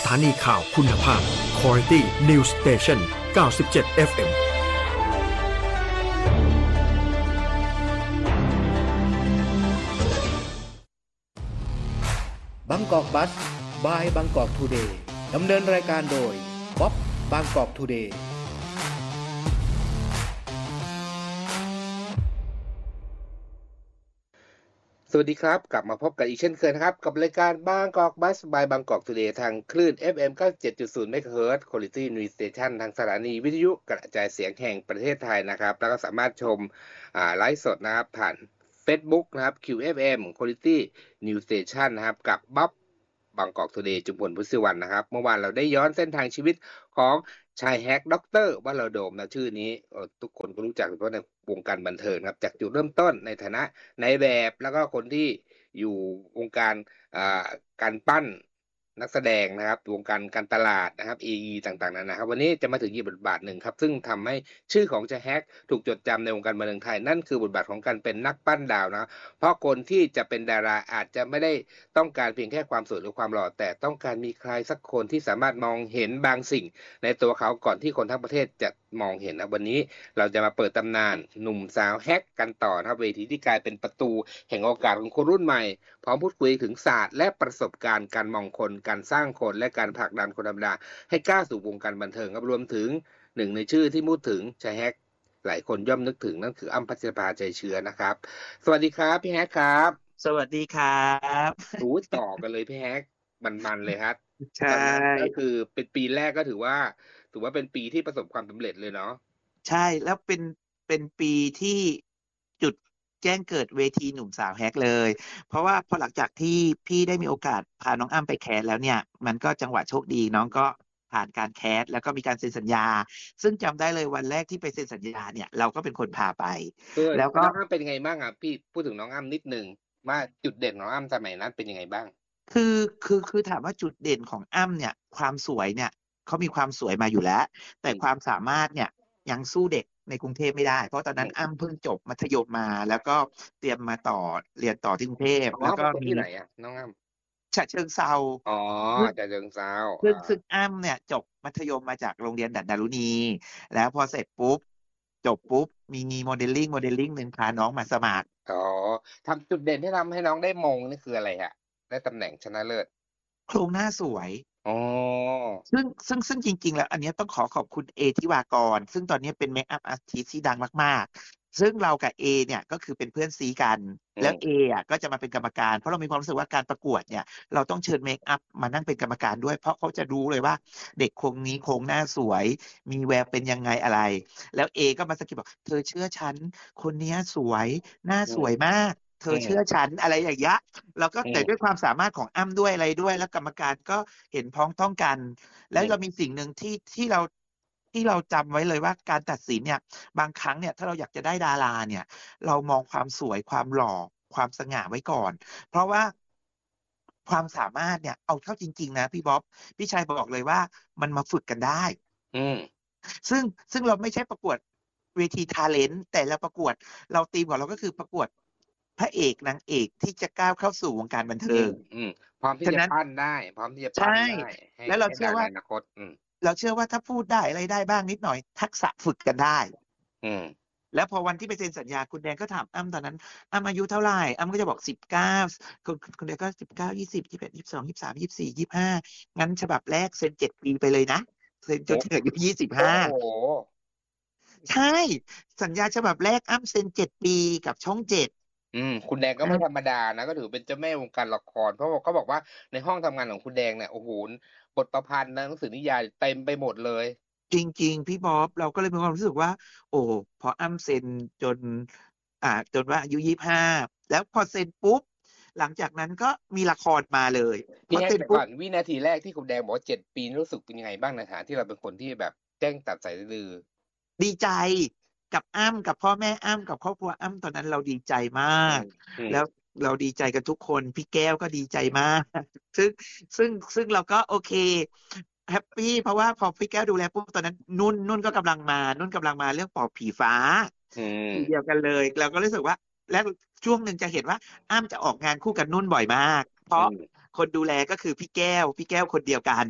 านีข่าวคุณภาพ Quality News Station 97 FM บางกอกบัสบายบางกอกทูเดย์ดำเนินรายการโดยบ๊อบบางกอกทูเดย์สวัสดีครับกลับมาพบกันอีกเช่นเคยนะครับกับรายการบางกอกบัสบายบางกอกทูเดย์ทางคลื่น FM 97.0 MHz Quality News Station ทางสถานีวิทยุกระจายเสียงแห่งประเทศไทยนะครับแล้วก็สามารถชมไลฟ์สดนะครับผ่าน Facebook นะครับ QFM Quality News Station นะครับกับบ๊อบบางกอกทูเดย์จุมพลพุทธสุวรรณนะครับเมื่อวานเราได้ย้อนเส้นทางชีวิตของชายแฮกด็อกเตอร์วัลโดมนะชื่อนี้ทุกคนก็รู้จักเพราะในวงการบันเทิงครับจากจุดเริ่มต้นในฐานะนายแบบแล้วก็คนที่อยู่วงการการปั้นนักแสดงนะครับวงการตลาดนะครับ AE ต่างๆนะครับวันนี้จะมาถึงอีกบทบาทหนึ่งครับซึ่งทำให้ชื่อของชายแฮกถูกจดจำในวงการบันเทิงไทยนั่นคือบทบาทของการเป็นนักปั้นดาวนะเพราะคนที่จะเป็นดาราอาจจะไม่ได้ต้องการเพียงแค่ความสวยหรือความหล่อแต่ต้องการมีใครสักคนที่สามารถมองเห็นบางสิ่งในตัวเขาก่อนที่คนทั้งประเทศจะมองเห็นนะวันนี้เราจะมาเปิดตำนานหนุ่มสาวแฮกกันต่อนะครับเวทีที่กลายเป็นประตูแห่งโอกาสของคนรุ่นใหม่พร้อมพูดคุยถึงศาสตร์และประสบการณ์การมองคนการสร้างคนและการผลักดันคนธรรมดาให้ก้าวสู่วงการบันเทิงครับรวมถึงหนึ่งในชื่อที่พูดถึงชายแฮกหลายคนย่อมนึกถึงนั่นคืออ้ำพัชราภาใจเชื้อนะครับสวัสดีครับพี่แฮกครับสวัสดีครับต่อกันเลยพี่แฮกมันเลยครับใช่ก็คือเป็นปีแรกก็ถือว่าเป็นปีที่ประสบความสำเร็จเลยเนาะใช่แล้วเป็นปีที่จุดแจ้งเกิดเวทีหนุ่มสาวแฮกเลยเพราะว่าพอหลังจากที่พี่ได้มีโอกาสพาน้องอ้ำไปแคสแล้วเนี่ยมันก็จังหวะโชคดีน้องก็ผ่านการแคสแล้วก็มีการเซ็นสัญญาซึ่งจำได้เลยวันแรกที่ไปเซ็นสัญญาเนี่ยเราก็เป็นคนพาไปแล้วก็น้องอ้ำเป็นยังไงบ้างอ่ะพี่พูดถึงน้องอ้ำนิดนึงว่าจุดเด่นของน้องอ้ำสมัยนั้นเป็นยังไงบ้างคือถามว่าจุดเด่นของอ้ำเนี่ยความสวยเนี่ยเขามีความสวยมาอยู่แล้วแต่ความสามารถเนี่ยยังสู้เด็กในกรุงเทพไม่ได้เพราะตอนนั้นอ้ำเพิ่งจบมัธยมมาแล้วก็เตรียมมาเรียนต่อที่กรุงเทพแล้วก็มีที่ไหนอ่ะน้องอ้ำฉะเชิงเทราฉะเชิงเทราซึ่งอ้ำเนี่ยจบมัธยมมาจากโรงเรียนดารุณีแล้วพอเสร็จปุ๊บจบปุ๊บมีโมเดลลิ่งหนึ่งพาน้องมาสมัครทำจุดเด่นที่ทำให้น้องได้มงนี่คืออะไรฮะได้ตำแหน่งชนะเลิศโครงหน้าสวยซึ่งจริงๆแล้วอันนี้ต้องขอบคุณเอธิวากรซึ่งตอนนี้เป็นเมคอัพอาร์ติสต์ที่ดังมากๆซึ่งเรากับเอเนี่ยก็คือเป็นเพื่อนซีกันแล้วเออ่ะก็จะมาเป็นกรรมการเพราะเรามีความรู้สึกว่าการประกวดเนี่ยเราต้องเชิญเมคอัพมานั่งเป็นกรรมการด้วยเพราะเขาจะรู้เลยว่าเด็กคนนี้โครงหน้าสวยมีแววเป็นยังไงอะไรแล้วเอก็มาสกิปบอกเธอเชื่อฉันคนนี้สวยหน้าสวยมากเธอเชื่อฉันอะไรอย่างเงี้ยแล้วก็แต่ด้วยความสามารถของอ้ำด้วยอะไรด้วยแล้วกรรมการก็เห็นพ้องต้องกันแล้วเรามีสิ่งหนึ่งที่เราจำไว้เลยว่าการตัดสินเนี่ยบางครั้งเนี่ยถ้าเราอยากจะได้ดาราเนี่ยเรามองความสวยความหล่อความสง่าไว้ก่อนเพราะว่าความสามารถเนี่ยเอาเข้าจริงๆนะพี่บ๊อบพี่ชัยบอกเลยว่ามันมาฝึกกันได้ซึ่งเราไม่ใช่ประกวดเวทีทาเลนต์แต่เราประกวดเราธีมของเราก็คือประกวดพระเอกนางเอกที่จะก้าวเข้าสู่วงการบันเทิงพร้อมที่จะปั้นได้พร้อมที่จะปั้นได้แล้วเราเชื่อว่าเราเชื่อว่าถ้าพูดได้อะไรได้บ้างนิดหน่อยทักษะฝึกกันได้แล้วพอวันที่ไปเซ็นสัญญาคุณแดงก็ถามอ้ำตอนนั้นอ้ำอายุเท่าไหร่อ้ำก็จะบอก19คุณแดงก็19 20 21 22 23 24 25งั้นฉบับแรกเซ็น7 ปีไปเลยนะเซ็นจนถึงอายุ25ใช่สัญญาฉบับแรกอ้ำเซ็น7 ปีกับช่อง7 คุณแดงก็ไม่ธรรมดานะก็ถือเป็นเจ้าแม่วงการละครเพราะเขาบอกว่าในห้องทำงานของคุณแดงเนี่ยโอ้โหบทประพันธ์หนังสือนิยายเต็มไปหมดเลยจริงๆพี่บ๊อบเราก็เลยมีความรู้สึกว่าโอ้พออ้ำเซ็นจนว่าอายุ25แล้วพอเซ็นปุ๊บหลังจากนั้นก็มีละครมาเลยพอเซ็นปุ๊บวินาทีแรกที่คุณแดงบอกว่า7 ปีรู้สึกเป็นยังไงบ้างในฐานะที่เราเป็นคนที่แบบแจ้งตัดสายลือดีใจกับอ้ำกับพ่อแม่อ้ำกับครอบครัวอ้ำตอนนั้นเราดีใจมากแล้วเราดีใจกันทุกคนพี่แก้วก็ดีใจมากซึ่งเราก็โอเคแฮปปี้เพราะว่าพอพี่แก้วดูแลปุ๊บตอนนั้นนุ่นก็กำลังมาเรื่องปอบผีฟ้าเดียวกันเลยเราก็รู้สึกว่าแล้วช่วงหนึ่งจะเห็นว่าอ้ำจะออกงานคู่กับนุ่นบ่อยมากเพราะคนดูแลก็คือพี่แก้วคนเดียวกัน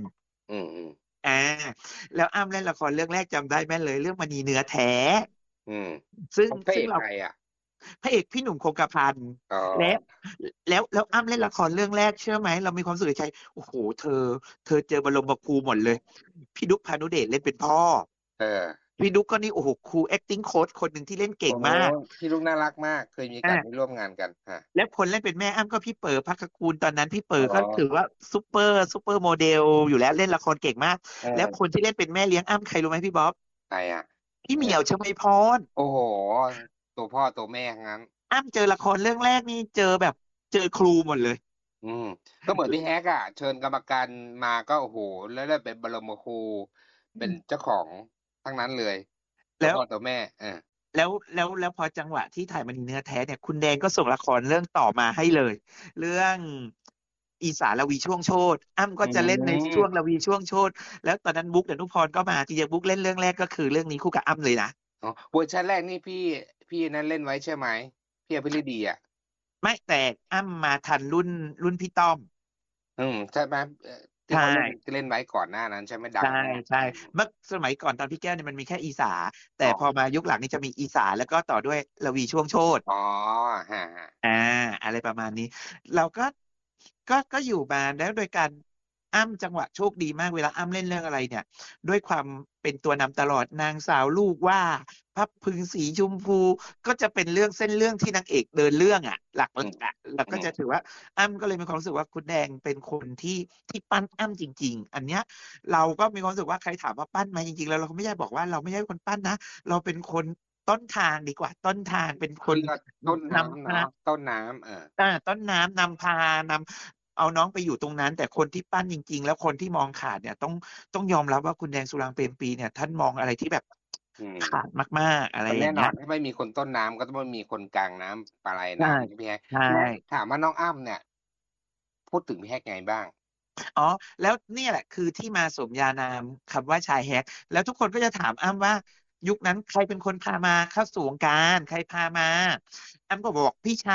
อืมอ่าแล้วอ้ำเล่นละครเรื่องแรกจำได้แม่นเลยเรื่องมณีเนื้อแท้อืมซึ่งเขาพระเอกซึ่งเราใครอ่ะพระเอกพี่หนุ่มคงกระพันอ๋อและแล้วอ้ำเล่นละครเรื่องแรกเชื่อไหมเรามีความสุขใจโอ้โหเธอเจอบรมครูหมดเลยพี่ดุ๊กพานุเดชเล่นเป็นพ่อเออพี่ดุ๊กก็นี่โอ้โหครู acting coach คนหนึ่งที่เล่นเก่โอ้โหงมากพี่ลูกน่ารักมากเคยมีโอกาสได้อ่าร่วมงานกันฮะแล้วคนเล่นเป็นแม่อ้ำก็พี่เป๋อภักกูลตอนนั้นพี่เป๋อ๋ออก็ถือว่าซูเปอร์โมเดลอยู่แล้วเล่นละครเก่งมากเอแล้วคนอที่เล่นเป็นแม่เลี้ยงอ้ำใครรู้ไหมพี่บ๊อบใครอ่ะพี่เหมียวชมัยพรโอ้โหตัวพ่อตัวแม่ทั้งนั้นอ้ำเจอละครเรื่องแรกนี่เจอแบบเจอครูหมดเลยอืมก็เหมือนพี่แฮกอ่ะเชิญกรรมการมาก็โอ้โหแล้วได้เป็นบรมครูเป็นเจ้าของทั้งนั้นเลยตัวแล้วพ่อตัวแม่แล้วพอจังหวะที่ถ่ายมณีเนื้อแท้เนี่ยคุณแดงก็ส่งละครเรื่องต่อมาให้เลยเรื่องอีสานลวีช่วงโชติอ้ำก็อืจะเล่นในช่วงมลวีช่วงโชติแล้วตอนนั้นบุ๊กดนุพรก็มาจริงๆบุ๊กเล่นเรื่องแรกก็คือเรื่องนี้คู่กับอ้ำเลยนะอ๋อเวอร์ชันแรกนี่พี่นั่นเล่นไว้ใช่ไหมพี่อภิรดีอ่ะไม่แต่อ้ำมาทันรุ่นพี่ต้อมใช่ไหมที่ใช่เขาเล่นไว้ก่อนหน้านั้นใช่ไหมดัใช่งมากใช่เมื่อสมัยก่อนตอนพี่แก้วเนี่ยมันมีแค่อีสาแต่อ๋อพอมายุคหลังนี่จะมีอีสาแล้วก็ต่อด้วยลวีช่วงโชติอ๋อฮะอ่าอะไรประมาณนี้เราก็อยู่มาแล้วโดยการอ้ำจังหวะโชคดีมากเวลาอ้ำเล่นเรื่องอะไรเนี่ยด้วยความเป็นตัวนำตลอดนางสาวลูกว่าพับพึงสีชมพูก็จะเป็นเส้นเรื่องที่นางเอกเดินเรื่องอ่ะหลักอืมอ่ะเราอืมก็จะถือว่าอ้ำก็เลยมีความรู้สึกว่าคุณแดงเป็นคนที่ปั้นอ้ำจริงๆอันเนี้ยเราก็มีความรู้สึกว่าใครถามว่าปั้นไหมจริงๆแล้วเราก็ไม่ได้บอกว่าเราไม่ใช่คนปั้นนะเราเป็นคนต้นทางดีกว่าต้นทางเป็นคนเขาเรียกว่าต้นน้ำนำพาเนาะต้นน้ำต้นน้ำนำพานำเอาน้องไปอยู่ตรงนั้นแต่คนที่ปั้นจริงๆแล้วคนที่มองขาดเนี่ยต้องยอมรับว่าคุณแดงสุรางค์เปรมปรีเนี่ยท่านมองอะไรที่แบบอืมขาดมากๆอะไรมันแน่อย่างเงี้ยนอนถ้าไม่มีคนต้นน้ำก็ต้องมีคนกลางน้ำปลายใช่น้ำใช่ไหมฮะใช่แล้วถามว่าน้องอ้ำเนี่ยพูดถึงพี่แฮกไงบ้างอ๋อแล้วเนี่ยแหละคือที่มาสมญานามคำว่าชายแฮกแล้วทุกคนก็จะถามอ้ำว่ายุคนั้นใครเป็นคนพามาเข้าสู่วงการใครพามาอ้ำก็บอก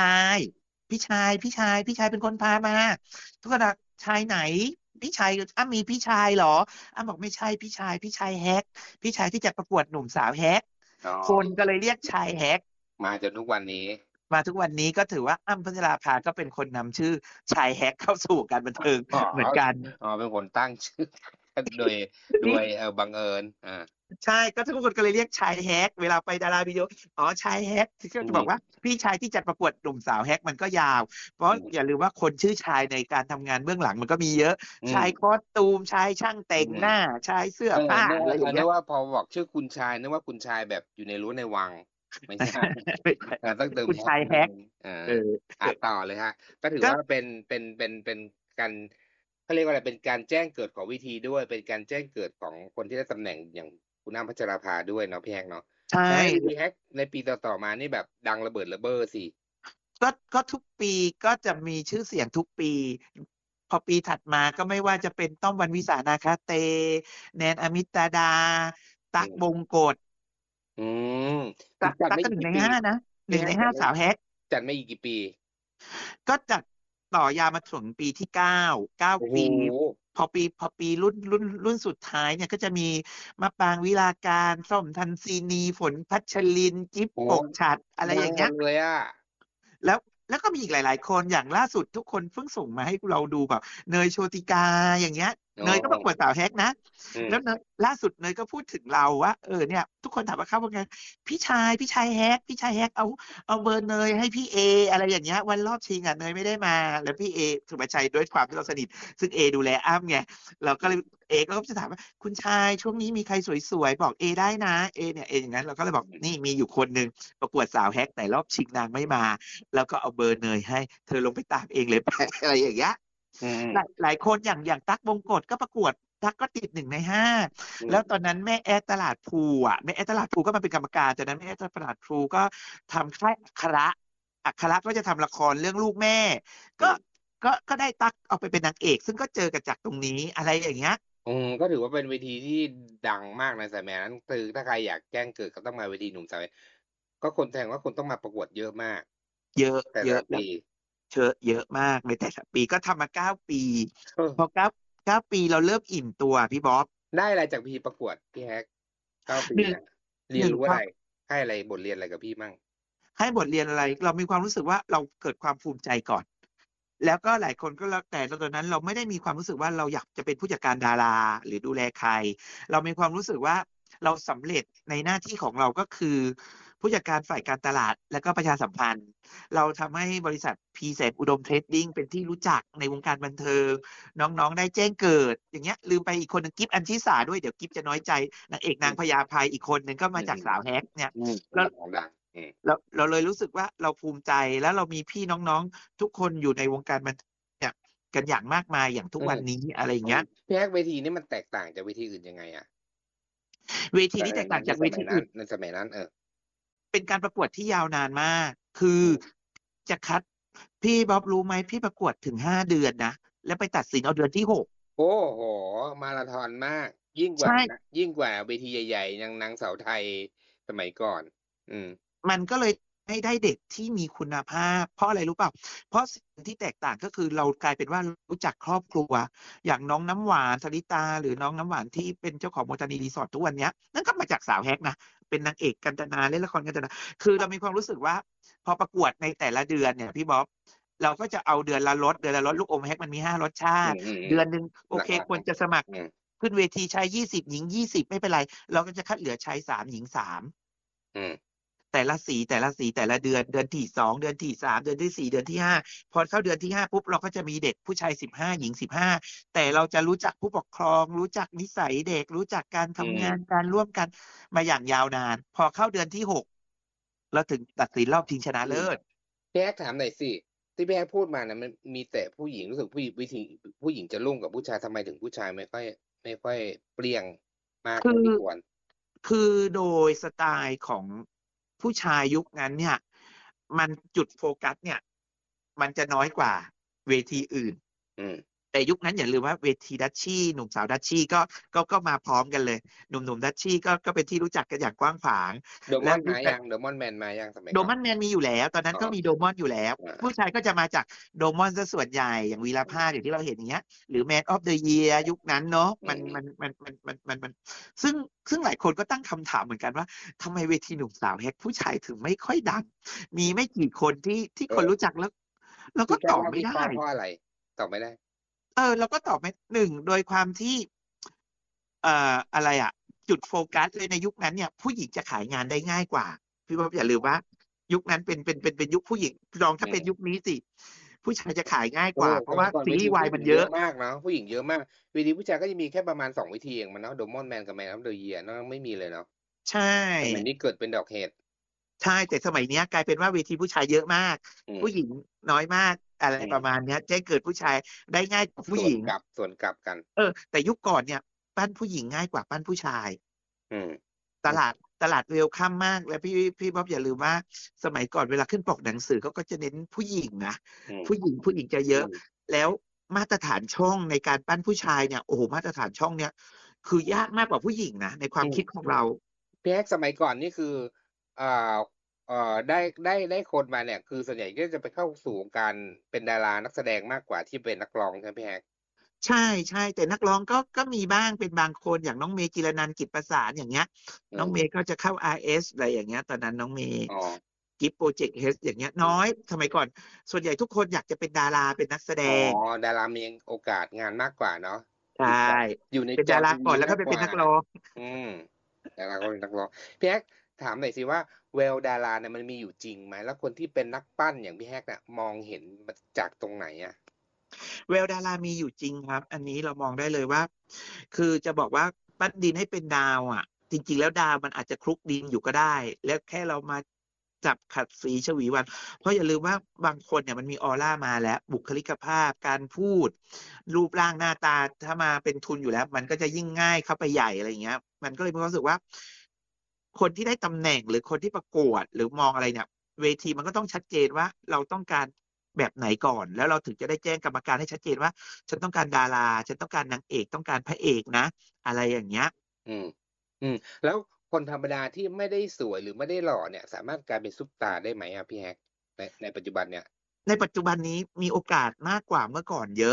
พี่ชายเป็นคนพามาทุกคนบอกชายไหนพี่ชายอ้ำมีพี่ชายเหรออ้ำบอกไม่ใช่พี่ชายแฮกพี่ชายที่จะประกวดหนุ่มสาวแฮกอ๋อคนก็เลยเรียกชายแฮกมาจนทุกวันนี้มาทุกวันนี้ก็ถือว่าอ้ำพัชราภาก็เป็นคนนำชื่อชายแฮกเข้าสู่วงการบันเทิงอ๋อเหมือนกันเป็นคนตั้งชื่อโดยบังเอิญใช่ก็ทุกคนก็เลยเรียกชายแฮกเวลาไปดาราวิดีโออ๋อชายแฮกที่ก็อืจะบอกว่ามพี่ชายที่จัดประกวดหนุ่มสาวแฮกมันก็ยาวเพราะอืมอย่าลืมว่าคนชื่อชายในการทำงานเบื้องหลังมันก็มีเยอะอืมชายคอสตูมชายช่างแต่อืมงหน้าชายเสื้อผ้านึกอะไรอย่างเงี้ยนึกว่าพอบอกชื่อคุณชายนึกว่าคุณชายแบบอยู่ในรั้วในวังไม่ใช่ไม่ใช่ต้องเติมคุณแฮกชายแฮกนิดนึงเออต่อเลยฮะก็ถือก็ว่าเป็นการเขาเรียกว่าอะไรเป็นการแจ้งเกิดของวิธีด้วยเป็นการแจ้งเกิดของคนที่ได้ตำแหน่งอย่างคุณอ้ำพัชราภาด้วยเนาะพี่แฮกเนาะใช่ทำให้พี่แฮกในปีต่อๆมานี่แบบดังระเบิดระเบ้อสิก็ทุกปีก็จะมีชื่อเสียงทุกปีพอปีถัดมาก็ไม่ว่าจะเป็นต้อมวรรณวิสานาคาเตแนนอมิตาดาตั๊กบอืมงกฎอืมตั๊กจัดตั๊กก็หนึ่งไม่อีกกี่ปีในห้านะหพี่นึ่งในห้าแฮกจัดไม่สาวแฮกจัดไม่อีกกี่ปีก็จัดต่อยาวมาถึงปีที่เก้าโอ้โหปีพอปีรุ่นสุดท้ายเนี่ยก็จะมีมะปรางวิลาการส้มทันซีนีฝนพัชรินจิ๊บโอ้ปกฉัตรอะไรดังหมอย่างเงี้ยดเลยอ่ะแล้วแล้วก็มีอีกหลายๆคนอย่างล่าสุดทุกคนเพิ่งส่งมาให้เราดูแบบเนยโชติกาอย่างเงี้ยอ๋เนยก็ประกวดอสาวแฮกนะอืมแล้วเนยล่าสุดเนยก็พูดถึงเราว่าเนี่ยทุกคนถามว่าเข้าว่าไงพี่ชายแฮกเอาเบอร์เนยให้พี่เออะไรอย่างเงี้ยวันรอบชิงอ่ะเนยไม่ได้มาแล้วพี่เอสุภาชัยด้วยความที่เราสนิทซึ่งเอดูแลอ้ำไงเราก็เลยเอก็จะถามว่าคุณชายช่วงนี้มีใครสวยๆบอกเอได้นะเอเนี่ยเออย่างนั้นเราก็เลยบอกนี่มีอยู่คนหนึ่งประกวดสาวแฮกแต่รอบชิงนางไม่มา แล้วก็เอาเบอร์เนยให้เธอลงไปตามเองเลย อะไรอย่างเงี้ยอืมหลายคนอย่างตั๊กบงกฎก็ประกวดตั๊กก็ติด1 ใน 5แล้วตอืมอนนั้นแม่แอดตลาดพลูแม่แอดตลาดพลูก็มาเป็นกรรมการตอนนั้นแม่แอดตลาดพลูก็ทำค่ายอัคระก็จะทำละครเรื่องลูกแม่ก็อืมก็ได้ตั๊กเอาไปเป็นนางเอกซึ่งก็เจอกันจากตรงนี้อะไรอย่างเงี้ยก็ถือว่าเป็นเวทีที่ดังมากในสมัยนั้นคือถ้าใครอยากแจ้งเกิดก็ต้องมาเวทีหนุ่มสาวก็คนแสดงว่าคนต้องมาประกวดเยอะมากเยอะแต่เยอะแล้วละปีเยอะมากในแต่ละปีก็ทำมา9 ปีเออพอ 9 ปีเราเริ่มอิ่มตัวพี่บ๊อบได้อะไรจากพี่ประกวดพี่แฮก9 ปี 1 น่ะเรียนรู้คอะวาไรมให้อะไรบทเรียนอะไรกับพี่มั่ง? ให้บทเรียนอะไร เรามีความรู้สึกว่าเราเกิดความภูมิใจก่อน แล้วก็หลายคนก็แล้วแต่ตอนนั้นเราไม่ได้มีความรู้สึกว่าเราอยากจะเป็นผู้จัดการดาราหรือดูแลใคร เรามีความรู้สึกว่าเราสำเร็จในหน้าที่ของเราก็คือผู้จัดการฝ่ายการตลาดและก็ประชาสัมพันธ์ เราทำให้บริษัท P แสนอุดมเทรดดิ้งเป็นที่รู้จักในวงการบันเทิง น้องๆได้แจ้งเกิด อย่างเงี้ย ลืมไปอีกคนหนึ่งกิ๊บอัญชิสาด้วย เดี๋ยวกิ๊บจะน้อยใจ นางเอกนางพญาไพอีกคนหนึ่งก็มาจากสาวแฮกเนี่ย แล้วดังเราเลยรู้สึกว่าเราภูมิใจ แล้วเรามีพี่น้องๆทุกคนอยู่ในวงการบันเทิงเนี่ยกันอย่างมากมายอย่างทุกวันนี้ อะไรอย่างเงี้ยพี่แฮกเวทีนี้มันแตกต่างจากเวทีอื่นยังไงอะ? เวทีนี้แตกต่างจากเวทีอื่นในสมัยนั้นเป็นการประกวดที่ยาวนานมาก คือจะคัด พี่บ๊อบรู้ไหม พี่ประกวดถึง 5 เดือนนะ แล้วไปตัดสินเอาเดือนที่ 6 โอ้โฮ มาราธอนมาก ยิ่งกว่าใช่ยิ่งกว่าเวทีใหญ่ ๆ อย่างนางสาวไทยสมัยก่อนมันก็เลยให้ได้เด็กที่มีคุณภาพ เพราะอะไรรู้เปล่า? เพราะสิ่งที่แตกต่างก็คือเรากลายเป็นว่ารู้จักครอบครัว อย่างน้องน้ำหวาน สริตา หรือน้องน้ำหวานที่เป็นเจ้าของโมจานีรีสอร์ททุกวันเนี้ย นั่นก็มาจากสาวแฮกนะ เป็นนางเอกกาญจนา เล่นละครกาญจนา คือเรามีความรู้สึกว่าพอประกวดในแต่ละเดือนเนี่ยพี่บ๊อบ เราก็จะเอาเดือนละรส ลูกอมแฮกมันมี 5 รสชาติ เดือนหนึ่งโอเคควรจะสมัครขึ้นเวทีชาย 20 หญิง 20 ไม่เป็นไร เราก็จะคัดเหลือชาย 3 หญิง 3 แต่ละสี แต่ละเดือน เดือนที่ 2 เดือนที่ 3 เดือนที่ 4 เดือนที่ 5 พอเข้าเดือนที่ 5 ปุ๊บ เราก็จะมีเด็กผู้ชาย 15 หญิง 15 แต่เราจะรู้จักผู้ปกครอง รู้จักนิสัยเด็ก รู้จักการทำงาน การร่วมกันมาอย่างยาวนาน พอเข้าเดือนที่ 6 เราถึงตัดสินรอบชิงชนะเลิศพี่แฮกถามหน่อยสิ ที่พี่แฮกพูดมาน่ะมันมีแต่ผู้หญิง รู้สึกวิธีผู้หญิงจะรุ่งกว่าผู้ชาย ทำไมถึงผู้ชายไม่ค่อยเปรี้ยงมากเท่าที่ควร? คือโดยสไตล์ของผู้ชายยุคนั้นเนี่ย มันจุดโฟกัสเนี่ย มันจะน้อยกว่าเวทีอื่น แต่ยุคนั้นอย่าลืมว่าเวทีดัชชี่ หนุ่มสาวดัชชี่ก็มาพร้อมกันเลย หนุ่มๆดัชชี่ก็เป็นที่รู้จักกันอย่างกว้างขวาง Diamond มายัง? Diamond Man มายังสมัยก่อน? Diamond Man มีอยู่แล้ว ตอนนั้นก็มี Diamond อยู่แล้ว ผู้ชายก็จะมาจาก Diamond เสียส่วนใหญ่ อย่างวีรภาส อย่างที่เราเห็น อย่างเงี้ย หรือ Man of the Year ยุคนั้นเนาะ ซึ่งหลายคนก็ตั้งคำถามเหมือนกันว่า ทำไมเวทีหนุ่มสาวแฮกผู้ชายถึงไม่ค่อยดัง มีไม่กี่คนที่คนรู้จัก แล้วเราก็ตอบไม่ได้เพราะอะไร ตอบไม่ได้? เราก็ตอบไม่ 1 โดยความที่ อะไรอะ จุดโฟกัสเลยในยุคนั้นเนี่ย ผู้หญิงจะขายงานได้ง่ายกว่า พี่บ๊อบอย่าลืมว่า ยุคนั้นเป็นยุคผู้หญิง ลองถ้าเป็นยุคนี้สิ ผู้ชายจะขายง่ายกว่า เพราะว่าซีรีส์วายมันเยอะมากเนาะ ผู้หญิงเยอะมาก เวทีผู้ชายก็จะมีแค่ประมาณ 2 เวทีเองมั้งเนาะ Diamond Man กับ Man of the Year นอกนั้นไม่มีเลยเนาะใช่สมัยนี้เกิดเป็นดอกเห็ดใช่ แต่สมัยเนี้ยกลายเป็นว่าเวทีผู้ชายเยอะมาก ผู้หญิงน้อยมาก อะไรประมาณเนี้ย แจ้งเกิดผู้ชายได้ง่ายกว่าผู้หญิงส่วนกลับกันแต่ยุคก่อนเนี่ยปั้นผู้หญิงง่ายกว่าปั้นผู้ชาย ตลาดเวลคัมมาก แล้วพี่บ๊อบอย่าลืมว่า สมัยก่อนเวลาขึ้นปกหนังสือเขาก็จะเน้นผู้หญิงนะ ผู้หญิงจะเยอะ แล้วมาตรฐานช่องในการปั้นผู้ชายเนี่ย โอ้โฮ มาตรฐานช่องเนี้ย คือยากมากกว่าผู้หญิงนะ ในความคิดของเราพี่แฮกสมัยก่อนนี่คือ ได้คนมาเนี่ย คือส่วนใหญ่ก็จะไปเข้าสู่วงการเป็นดารานักแสดงมากกว่าที่เป็นนักร้องใช่ไหมพี่แฮก? ใช่ ๆ แต่นักร้องก็มีบ้างเป็นบางคน อย่างน้องเมย์ จิรนันท์ กิจประสาน อย่างเงี้ย น้องเมย์ก็จะเข้า RS อะไรอย่างเงี้ย ตอนนั้นน้องเมย์ กิฟต์ พรอเจกต์ H อย่างเงี้ย น้อย สมัยก่อนส่วนใหญ่ทุกคนอยากจะเป็นดารา เป็นนักแสดงดารามีโอกาสงานมากกว่าเนาะใช่อยู่ในเป็นดาราก่อนแล้วก็ไปเป็นนักร้องดาราก็เป็นนักร้อง พี่แฮกถามหน่อยสิว่าแววดาราเนี่ยมันมีอยู่จริงไหม? แล้วคนที่เป็นนักปั้นอย่างพี่แฮกเนี่ยมองเห็นมาจากตรงไหนอะ? แววดารามีอยู่จริงครับ อันนี้เรามองได้เลยว่า คือจะบอกว่าปั้นดินให้เป็นดาวอะ จริง ๆ แล้วดาวมันอาจจะคลุกดินอยู่ก็ได้ แล้วแค่เรามาจับขัดสีฉวีวัน เพราะอย่าลืมว่าบางคนเนี่ยมันมีออรามาแล้ว บุคลิกภาพ การพูด รูปร่างหน้าตา ถ้ามาเป็นทุนอยู่แล้ว มันก็จะยิ่งง่ายเข้าไปใหญ่ อะไรอย่างเงี้ย มันก็เลยมีความรู้สึกว่า คนที่ได้ตำแหน่งหรือคนที่ประกวด หรือมองอะไรเนี่ย เวทีมันก็ต้องชัดเจนว่าเราต้องการแบบไหนก่อน แล้วเราถึงจะได้แจ้งกรรมการให้ชัดเจนว่า ฉันต้องการดารา ฉันต้องการนางเอก ต้องการพระเอกนะ อะไรอย่างเงี้ยแล้วคนธรรมดาที่ไม่ได้สวยหรือไม่ได้หล่อเนี่ย สามารถกลายเป็นซุปตาร์ได้ไหมอะพี่แฮก? ในปัจจุบันเนี่ยในปัจจุบันนี้มีโอกาสมากกว่าเมื่อก่อนเยอะ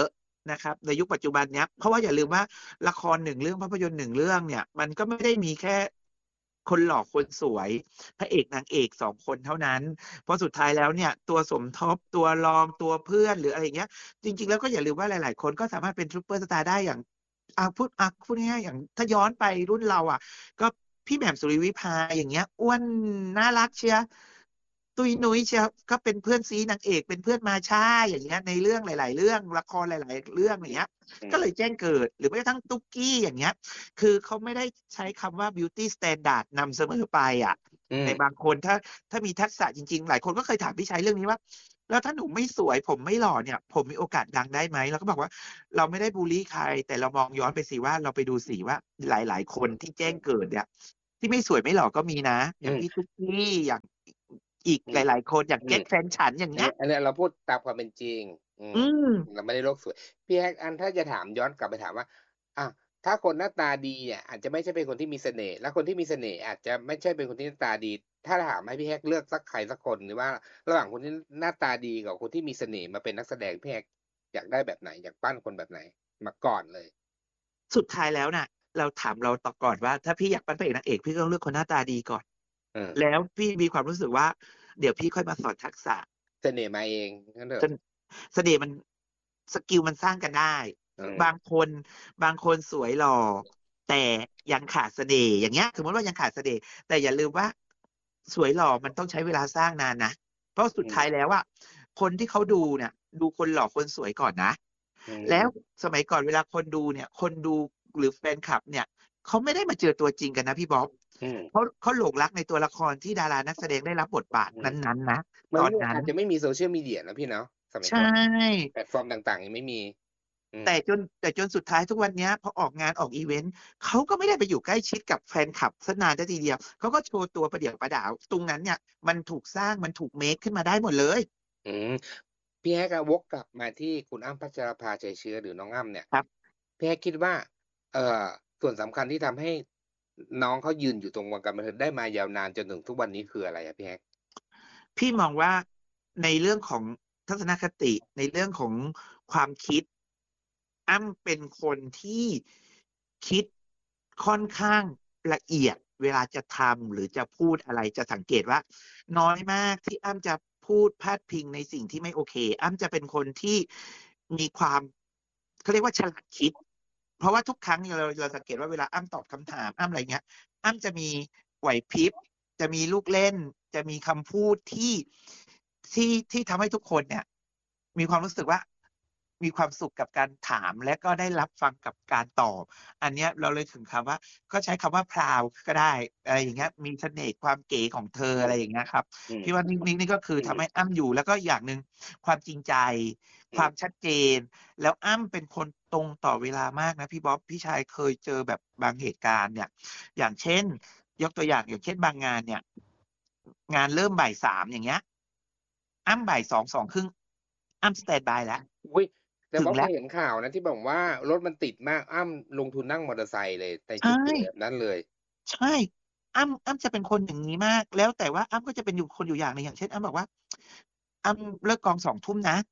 นะครับในยุคปัจจุบันเนี้ยเพราะว่าอย่าลืมว่าละคร1เรื่องภาพยนตร์1เรื่องเนี่ยมันก็ไม่ได้มีแค่คนหล่อคนสวยพระเอกนางเอก2คนเท่านั้นเพราะสุดท้ายแล้วเนี่ยตัวสมทบตัวรองตัวเพื่อนหรืออะไรเงี้ยจริงๆแล้วก็อย่าลืมว่าหลายๆคนก็สามารถเป็นซุปเปอร์สตาร์ได้อย่างพูดง่ายๆอย่างถ้าย้อนไปรุ่นเราก็พี่แหม่มสุริวิภาอย่างเงี้ยอ้วนน่ารักเชียตุยนุ้ยเชียวก็เป็นเพื่อนซีนางเอกเป็นเพื่อนมาช่าอย่างเงี้ยในเรื่องหลายๆเรื่องละครหลายๆเรื่องอย่างเงี้ยก็เลยแจ้งเกิดหรือแม้กระทั่งตุ๊กกี้อย่างเงี้ยคือเขาไม่ได้ใช้คำว่า beauty standard นำเสมอไปในบางคนถ้ามีทักษะจริงๆหลายคนก็เคยถามพี่ชัยเรื่องนี้ว่าแล้วถ้าหนูไม่สวยผมไม่หล่อเนี่ยผมมีโอกาสดังได้ไหมเราก็บอกว่าเราไม่ได้บูลลี่ใครแต่เรามองย้อนไปสิว่าเราไปดูสิว่าหลายๆคนที่แจ้งเกิดเนี่ยที่ไม่สวยไม่หล่อก็มีนะอย่างพี่ตุ๊กกี้อย่างอีกหลายๆคนอย่างเก็ตแฟนฉันอย่างเงี้ยอันนี้เราพูดตามความเป็นจริงเราไม่ได้โลกสวยพี่แฮกถ้าจะถามย้อนกลับไปถามว่าถ้าคนหน้าตาดีอาจจะไม่ใช่เป็นคนที่มีเสน่ห์และคนที่มีเสน่ห์อาจจะไม่ใช่เป็นคนที่หน้าตาดีถ้าถามให้พี่แฮกเลือกสักใครสักคนหรือว่าระหว่างคนที่หน้าตาดีกับคนที่มีเสน่ห์มาเป็นนักแสดงพี่แฮกอยากได้แบบไหนอยากปั้นคนแบบไหนมาก่อนเลยสุดท้ายแล้วน่ะเราถามเราต่อก่อนว่าถ้าพี่อยากปั้นพระเอกนางเอกพี่ต้องเลือกคนหน้าตาดีก่อนแล้วพี่มีความรู้สึกว่าเดี๋ยวพี่ค่อยมาสอนทักษะเสน่ห์มาเองนั่นเถอะเสน่ห์มันสกิลมันสร้างกันได้บางคนสวยหล่อแต่ยังขาดเสน่ห์อย่างเงี้ยสมมติว่ายังขาดเสน่ห์แต่อย่าลืมว่าสวยหล่อมันต้องใช้เวลาสร้างนานนะเพราะสุดท้ายแล้วคนที่เขาดูเนี่ยดูคนหล่อคนสวยก่อนนะแล้วสมัยก่อนเวลาคนดูเนี่ยคนดูหรือแฟนคลับเนี่ยเขาไม่ได้มาเจอตัวจริงกันนะพี่บ๊อบเขาหลงรักในตัวละครที่ดารานักแสดงได้รับบทบาทนั้นๆนะตอนนั้นอาจจะไม่มีโซเชียลมีเดียนะพี่เนาะสมัยก่อนแพลตฟอร์มต่างๆยังไม่มีแต่จนสุดท้ายทุกวันนี้พอออกงานออกอีเวนต์เขาก็ไม่ได้ไปอยู่ใกล้ชิดกับแฟนคลับซะนานทีเดียวเขาก็โชว์ตัวประเดี๋ยวประดาวตรงนั้นเนี่ยมันถูกสร้างมันถูกเมคขึ้นมาได้หมดเลยพี่แฮกวกกลับมาที่คุณอ้ำพัชราภาใจเชื้อหรือน้องอ้ำเนี่ยครับพี่แฮกคิดว่าส่วนสำคัญที่ทำให้น้องเขายืนอยู่ตรงวงการบันเทิงได้มายาวนานจนถึงทุกวันนี้คืออะไรพี่แฮกพี่มองว่าในเรื่องของทัศนคติในเรื่องของความคิดอ้ำเป็นคนที่คิดค่อนข้างละเอียดเวลาจะทำหรือจะพูดอะไรจะสังเกตว่าน้อยมากที่อ้ำจะพูดพาดพิงในสิ่งที่ไม่โอเคอ้ำจะเป็นคนที่มีความเขาเรียกว่าฉลาดคิดเพราะว่าทุกครั้งเราสังเกตว่าเวลาอ้ำตอบคำถามอ้ำอะไรเงี้ยอ้ำจะมีไหวพริบจะมีลูกเล่นจะมีคำพูดที่ทำให้ทุกคนเนี่ยมีความรู้สึกว่ามีความสุขกับการถามและก็ได้รับฟังกับการตอบอันนี้เราเลยถึงคำว่าก็ใช้คำว่าพราวก็ได้อะไรอย่างเงี้ยมีเสน่ห์ความเก๋ของเธออะไรอย่างเงี้ยครับพี่ว่านี่ก็คือทำให้อ้ำอยู่แล้วก็อย่างหนึ่งความจริงใจความชัดเจนแล้วอ้ำเป็นคนตรงต่อเวลามากนะพี่บ๊อบพี่ชายเคยเจอแบบบางเหตุการณ์เนี่ยอย่างเช่นยกตัวอย่างเช่นบางงานเนี่ยงานเริ่มบ่าย3อย่างเงี้ยอ้ำบ่าย2 2:30อ้ำสแตนบายแล้วแต่ว่าเคยเห็นข่าวนะที่บอกว่ารถมันติดมากอ้ำลงทุนนั่งมอเตอร์ไซค์เลยแต่จุดแบบนั้นเลยใช่อ้ำจะเป็นคนอย่างนี้มากแล้วแต่ว่าอ้ำก็จะเป็นคนอยู่อย่างนึงอย่างเช่นอ้ำบอกว่าอ้ำเลิกกอง2 ทุ่มนะ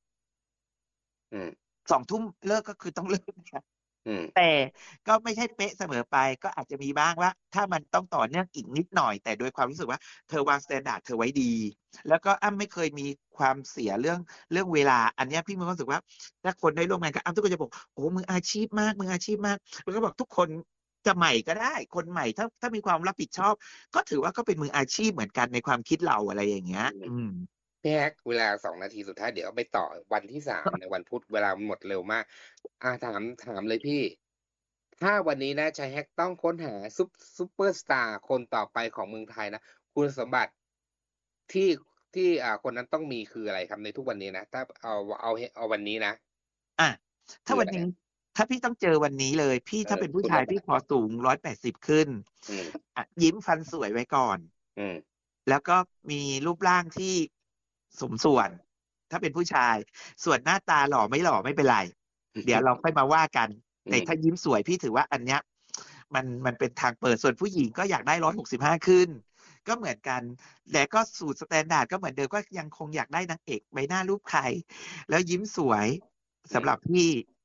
2 ทุ่มเลิกก็คือต้องเลิกนะแต่ก็ไม่ใช่เป๊ะเสมอไปก็อาจจะมีบ้างว่าถ้ามันต้องต่อเนื่องอีกนิดหน่อยแต่โดยความรู้สึกว่าเธอวางสแตนดาร์ดเธอไว้ดีแล้วก็อ้ำไม่เคยมีความเสียเรื่องเวลาอันนี้พี่มีความรู้สึกว่าถ้าคนได้ร่วมงานกับอ้ำทุกคนจะบอกโอ้มืออาชีพมากแล้วก็บอกทุกคนจะใหม่ก็ได้คนใหม่ถ้ามีความรับผิดชอบก็ถือว่าก็เป็นมืออาชีพเหมือนกันในความคิดเราอะไรอย่างเงี้ยพี่แฮกเวลา2 นาทีสุดท้ายเดี๋ยวไปต่อวันที่3ในวันพุธเวลาหมดเร็วมากถามเลยพี่ถ้าวันนี้นะชายแฮกต้องค้นหาซุปเปอร์สตาร์คนต่อไปของเมืองไทยนะคุณสมบัติที่คนนั้นต้องมีคืออะไรครับในทุกวันนี้นะถ้าเอาวันนี้นะถ้าวันนี้ถ้าพี่ต้องเจอวันนี้เลยพี่ถ้าเป็นผู้ชายพี่ขอสูง180ขึ้นยิ้มฟันสวยไว้ก่อนแล้วก็มีรูปร่างที่สมส่วนถ้าเป็นผู้ชายส่วนหน้าตาหล่อไม่หล่อไม่เป็นไรเดี๋ยวเราค่อยมาว่ากันแต่ถ้ายิ้มสวยพี่ถือว่าอันเนี้ยมันเป็นทางเปิดส่วนผู้หญิงก็อยากได้165ขึ้นก็เหมือนกันแต่ก็สูตรสแตนดาร์ดก็เหมือนเดิมก็ยังคงอยากได้นางเอกใบหน้ารูปใครแล้วยิ้มสวยสำหรับพี่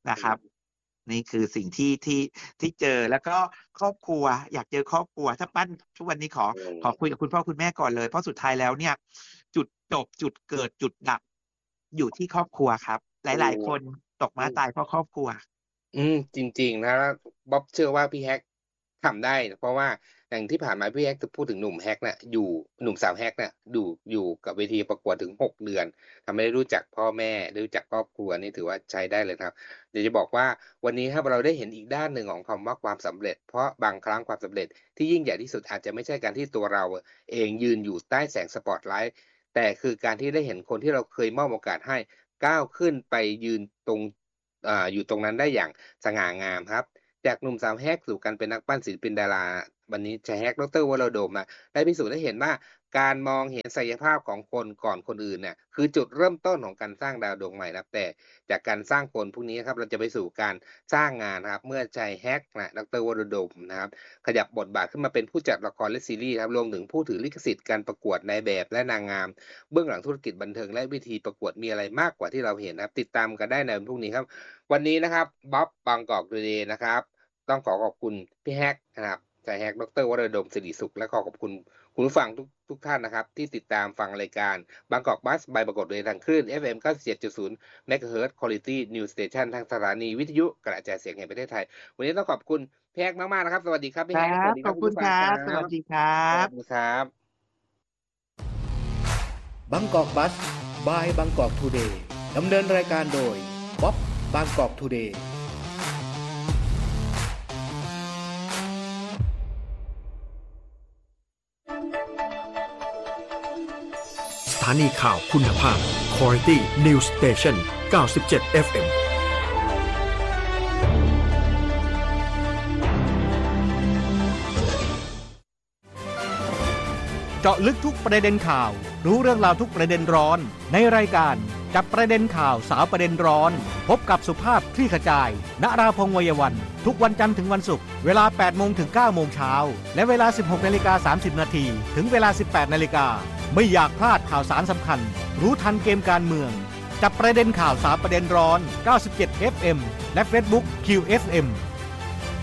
นะครับ นี่คือสิ่งที่เจอแล้วก็ครอบครัวอยากเจอครอบครัวถ้าปั้นทุกวันนี้ขอคุยกับคุณพ่อคุณแม่ก่อนเลยเพราะสุดท้ายแล้วเนี่ยจุดจบจุดเกิดจุดดับอยู่ที่ครอบครัวครับ หลายๆคนตกม้าตายเพราะครอบครัวจริงๆนะบ๊อบเชื่อว่าพี่แฮกทำได้เพราะว่าอย่างที่ผ่านมาพี่แฮกจะพูดถึงหนุ่มแฮกน่ะหนุ่มสาวแฮกน่ะอยู่กับเวทีประกวดถึง6 เดือนทำให้รู้จักพ่อแม่รู้จักครอบครัวนี่ถือว่าใช้ได้เลยครับเดี๋ยวจะบอกว่าวันนี้ครับเราได้เห็นอีกด้านหนึ่งของคำว่าความสำเร็จเพราะบางครั้งความสำเร็จที่ยิ่งใหญ่ที่สุดอาจจะไม่ใช่การที่ตัวเราเองยืนอยู่ใต้แสงสปอตไลท์แต่คือการที่ได้เห็นคนที่เราเคยมอบโอกาสให้ก้าวขึ้นไปยืนตรงอยู่ตรงนั้นได้อย่างสง่างามครับจากหนุ่มสาวแฮกสู่การเป็นนักปั้นศิลปินดาราวันนี้ชายแฮกดร.วโรดมได้พิสูจน์ให้เห็นว่าการมองเห็นศักยภาพของคนก่อนคนอื่นเนี่ยคือจุดเริ่มต้นของการสร้างดาวดวงใหม่นะครับแต่จากการสร้างคนพวกนี้ครับเราจะไปสู่การสร้างงานนะครับเมื่อชายแฮกนะดร.วโรดมนะครับขยับบทบาทขึ้นมาเป็นผู้จัดละครและซีรีส์ครับรวมถึงผู้ถือลิขสิทธิ์การประกวดในแบบและนางงามเบื้องหลังธุรกิจบันเทิงและวิธีประกวดมีอะไรมากกว่าที่เราเห็นนะครับติดตามกันได้ในวันพรุ่งนี้ครับวันนี้นะครับบ๊อบบางกอกทูเดย์นะครับต้องขอบคุณพี่แฮกนะครับชายแฮกดร.วโรดมสิริสุขและขอบคุณคุณผู้ฟังทุกท่านนะครับที่ติดตามฟังรายการบางกอกบัสบายบางกอกทูเดย์ทางคลื่น FM 97.0 MHz Quality News Station ทางสถานีวิทยุกระจายเสียงแห่งประเทศไทยวันนี้ต้องขอบคุณพี่แฮกมากๆนะครับสวัสดีครับพี่แฮกสวัสดีคขรัอบบคุณครับสวัสดีครับสวัสดีครับบางกอกบัสบายบางกอกทูเดย์ดำเนินรายการโดยบ๊อบบางกอกทูเดย์สถานีข่าวคุณภาพ Quality News Station 97 FM เจาะลึกทุกประเด็นข่าวรู้เรื่องราวทุกประเด็นร้อนในรายการจับประเด็นข่าวสาวประเด็นร้อนพบกับสุภาพคลี่ขจายณราพงษ์วัยวันทุกวันจันทร์ถึงวันศุกร์เวลา 8 โมงถึง 9 โมงเช้าและเวลา 16:30 นาทีถึงเวลา 18 นาฬิกาไม่อยากพลาดข่าวสารสำคัญรู้ทันเกมการเมืองจับประเด็นข่าวสาวประเด็นร้อน97 FM และ Facebook QFM